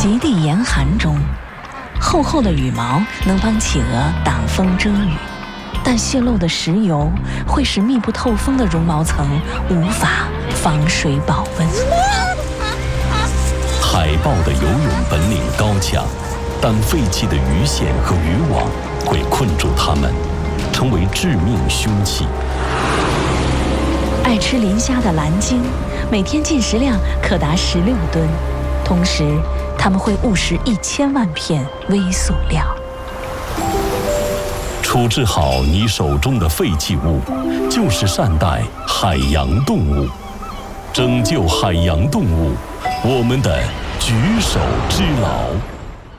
极地严寒中，厚厚的羽毛能帮企鹅挡风遮雨，但泄漏的石油会使密不透风的绒毛层无法防水保温。 海豹的游泳本领高强，但废弃的鱼线和渔网会困住它们，成为致命凶器。 爱吃磷虾的蓝鲸每天进食量可达16吨，同时它们会误食1000万片微塑料。 处置好你手中的废弃物，就是善待海洋动物，拯救海洋动物，我们的举手之劳。